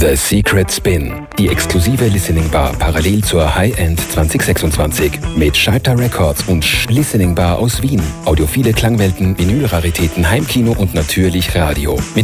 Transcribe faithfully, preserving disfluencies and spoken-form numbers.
The Secret Spin, die exklusive Listening Bar parallel zur High-End zwanzig sechsundzwanzig. Mit Schalter Records und Sch Listening Bar aus Wien. Audiophile Klangwelten, Vinylraritäten, Heimkino und natürlich Radio. Mit